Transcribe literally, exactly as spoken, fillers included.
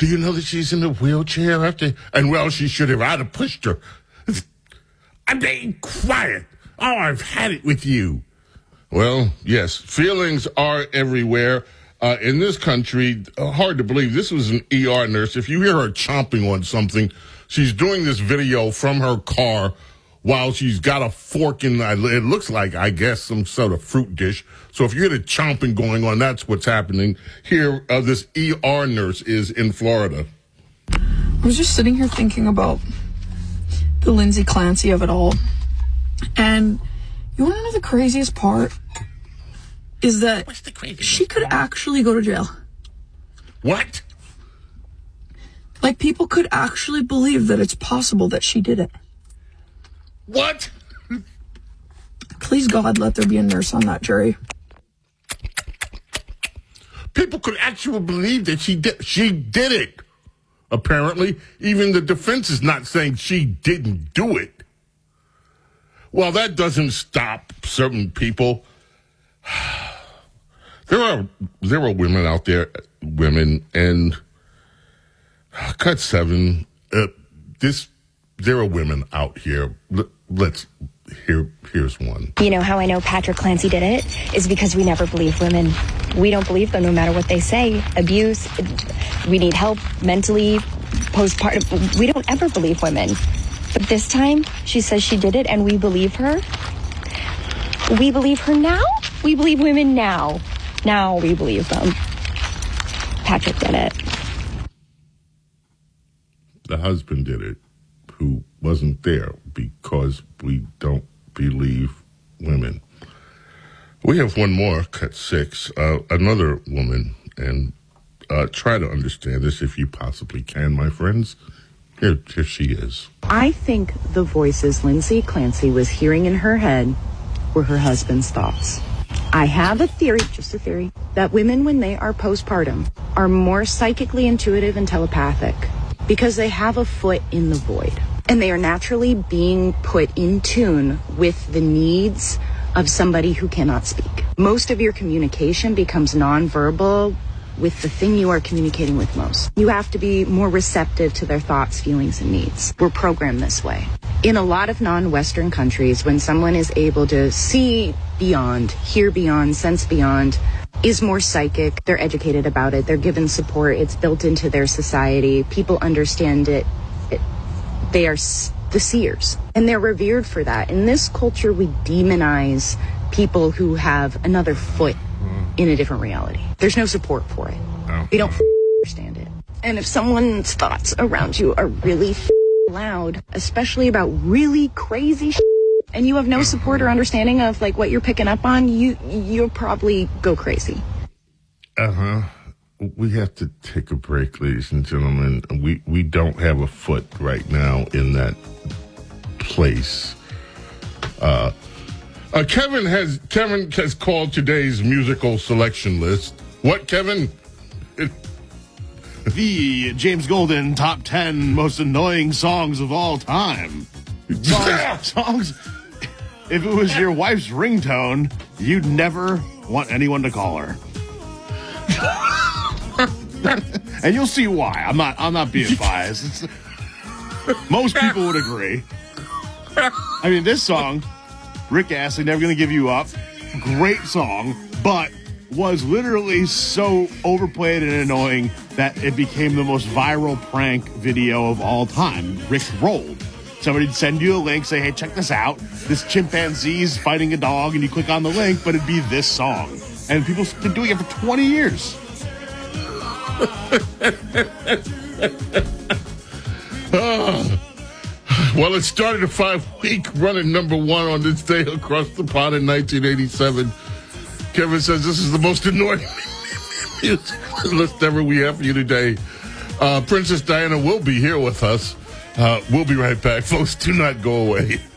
do you know that she's in a wheelchair after? And well, she should have. I'd have pushed her. I'm being quiet. Oh, I've had it with you. Well, yes, feelings are everywhere. Uh, in this country, uh, hard to believe, this was an E R nurse. If you hear her chomping on something, she's doing this video from her car while she's got a fork in, it looks like, I guess, some sort of fruit dish. So if you hear the chomping going on, that's what's happening. Here, uh, this E R nurse is in Florida. I was just sitting here thinking about the Lindsay Clancy of it all. And you want to know the craziest part? Is that What's the craziest she could part? actually go to jail. What? Like, people could actually believe that it's possible that she did it. What? Please, God, let there be a nurse on that jury. People could actually believe that she did. She did it. Apparently, even the defense is not saying she didn't do it. Well, that doesn't stop certain people. There are there are women out there, women, and uh, cut seven. Uh, this there are women out here. L- let's here. Here's one. You know how I know Patrick Clancy did it is because we never believe women. We don't believe them no matter what they say. Abuse. We need help mentally. Postpartum. We don't ever believe women. But this time, she says she did it, and we believe her. We believe her now? We believe women now. Now we believe them. Patrick did it. The husband did it, who wasn't there, because we don't believe women. We have one more, cut six, uh, another woman, and uh, try to understand this if you possibly can, my friends. Here, here she is. I think the voices Lindsay Clancy was hearing in her head were her husband's thoughts. I have a theory, just a theory, that women, when they are postpartum, are more psychically intuitive and telepathic because they have a foot in the void. And they are naturally being put in tune with the needs of somebody who cannot speak. Most of your communication becomes nonverbal with the thing you are communicating with most. You have to be more receptive to their thoughts, feelings, and needs. We're programmed this way. In a lot of non-Western countries, when someone is able to see beyond, hear beyond, sense beyond, is more psychic, they're educated about it, they're given support, it's built into their society, people understand it, it they are the seers, and they're revered for that. In this culture, we demonize people who have another foot in a different reality. There's no support for it. Oh. We don't understand it. And if someone's thoughts around you are really loud, especially about really crazy shit, and you have no support or understanding of like what you're picking up on, you you'll probably go crazy. Uh-huh. We have to take a break, ladies and gentlemen. We we don't have a foot right now in that place. Uh Uh, Kevin has Kevin has called today's musical selection list. What, Kevin? The James Golden top ten most annoying songs of all time. Songs, songs. If it was your wife's ringtone, you'd never want anyone to call her. And you'll see why. I'm not. I'm not being biased. It's, most people would agree. I mean, this song. Rick Astley, Never Gonna Give You Up. Great song, but was literally so overplayed and annoying that it became the most viral prank video of all time. Rick rolled. Somebody'd send you a link, say, hey, check this out. This chimpanzee's fighting a dog, and you click on the link, but it'd be this song. And people have been doing it for twenty years. oh. Well, it started a five-week running number one on this day across the pond in nineteen eighty-seven. Kevin says this is the most annoying music list ever we have for you today. Uh, Princess Diana will be here with us. Uh, we'll be right back. Folks, do not go away.